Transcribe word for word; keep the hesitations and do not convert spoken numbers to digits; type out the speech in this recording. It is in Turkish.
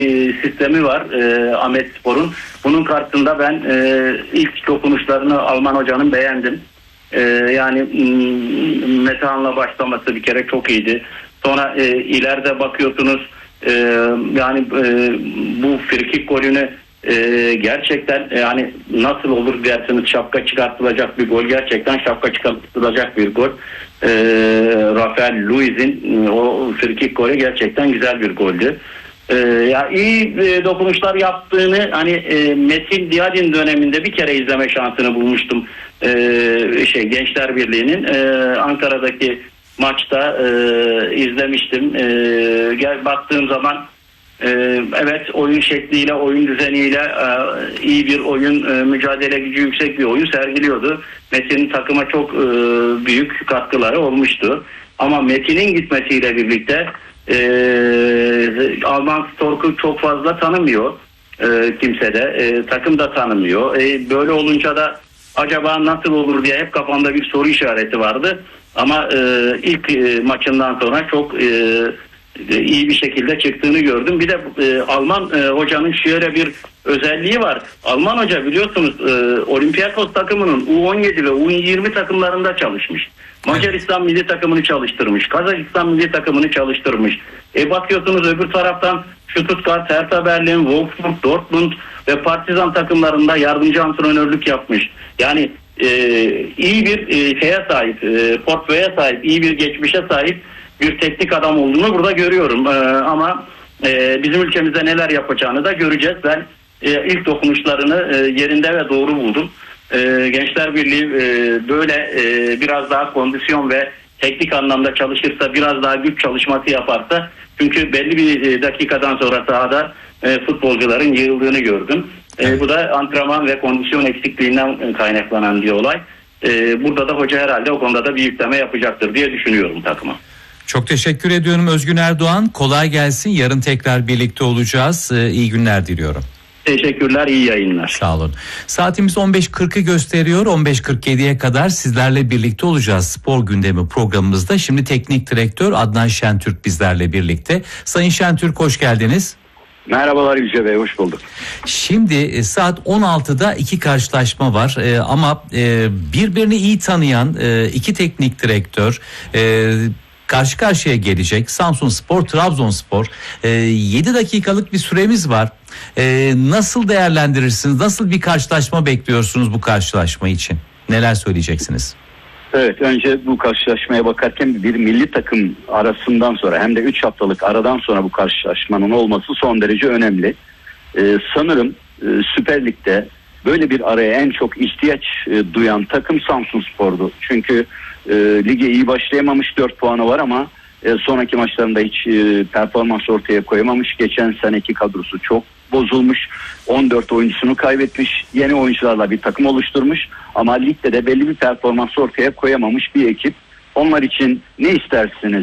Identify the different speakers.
Speaker 1: e, sistemi var e, Ahmetspor'un. Bunun karşısında ben e, ilk dokunuşlarını Alman hocanın beğendim. E, yani m, Metehan'la başlaması bir kere çok iyiydi. Sonra e, ileride bakıyorsunuz e, yani e, bu frikik golünü e, gerçekten yani nasıl olur dersiniz, şapka çıkartılacak bir gol, gerçekten şapka çıkartılacak bir gol. E, Rafael Luiz'in o frikik golü gerçekten güzel bir goldü. Ee, ya iyi e, dokunuşlar yaptığını hani e, Metin Diyadin döneminde bir kere izleme şansını bulmuştum. Ee, şey Gençler Birliği'nin e, Ankara'daki maçta e, izlemiştim. E, gel baktığım zaman e, evet, oyun şekliyle, oyun düzeniyle e, iyi bir oyun, e, mücadele gücü yüksek bir oyun sergiliyordu. Metin'in takıma çok e, büyük katkıları olmuştu. Ama Metin'in gitmesiyle birlikte Ee, Alman Stork'u çok fazla tanımıyor ee, kimse de, ee, takım da tanımıyor. Ee, böyle olunca da acaba nasıl olur diye hep kafamda bir soru işareti vardı. Ama e, ilk e, maçından sonra çok e, e, iyi bir şekilde çıktığını gördüm. Bir de e, Alman e, hocanın şöyle bir özelliği var. Alman hoca biliyorsunuz e, Olympiakos takımının U on yedi ve U yirmi takımlarında çalışmış. Macaristan milli takımını çalıştırmış. Kazakistan milli takımını çalıştırmış. E bakıyorsunuz öbür taraftan Stuttgart, Hertha Berlin, Wolfsburg, Dortmund ve Partizan takımlarında yardımcı antrenörlük yapmış. Yani e, iyi bir e, şeye sahip, e, portföye sahip, iyi bir geçmişe sahip bir teknik adam olduğunu burada görüyorum. E, ama e, bizim ülkemizde neler yapacağını da göreceğiz. Ben e, ilk dokunuşlarını e, yerinde ve doğru buldum. Ee, Gençler Birliği e, böyle e, biraz daha kondisyon ve teknik anlamda çalışırsa, biraz daha güç çalışması yaparsa, çünkü belli bir e, dakikadan sonra sahada e, futbolcuların yığıldığını gördüm. E, bu da antrenman ve kondisyon eksikliğinden kaynaklanan bir olay. E, burada da hoca herhalde o konuda da bir yükleme yapacaktır diye düşünüyorum takıma.
Speaker 2: Çok teşekkür ediyorum Özgün Erdoğan. Kolay gelsin. Yarın tekrar birlikte olacağız. Ee, iyi günler diliyorum.
Speaker 1: Teşekkürler, iyi yayınlar.
Speaker 2: Sağ olun. Saatimiz on beş kırkı gösteriyor. on beş kırk yediye kadar sizlerle birlikte olacağız spor gündemi programımızda. Şimdi teknik direktör Adnan Şentürk bizlerle birlikte. Sayın Şentürk, hoş geldiniz.
Speaker 3: Merhabalar Yüce Bey, hoş bulduk.
Speaker 2: Şimdi saat on altıda iki karşılaşma var ee, ama e, birbirini iyi tanıyan e, iki teknik direktör e, karşı karşıya gelecek. Samsunspor, Trabzonspor. E, yedi dakikalık bir süremiz var. E, nasıl değerlendirirsiniz? Nasıl bir karşılaşma bekliyorsunuz bu karşılaşma için? Neler söyleyeceksiniz?
Speaker 3: Evet, önce bu karşılaşmaya bakarken bir milli takım arasından sonra, hem de üç haftalık aradan sonra bu karşılaşmanın olması son derece önemli. Ee, sanırım e, Süper Lig'de böyle bir araya en çok ihtiyaç e, duyan takım Samsunspor'du. Çünkü e, lige iyi başlayamamış, dört puanı var ama e, sonraki maçlarında hiç e, performans ortaya koyamamış. Geçen seneki kadrosu çok bozulmuş. on dört oyuncusunu kaybetmiş. Yeni oyuncularla bir takım oluşturmuş. Ama ligde de belli bir performans ortaya koyamamış bir ekip. Onlar için ne istersiniz?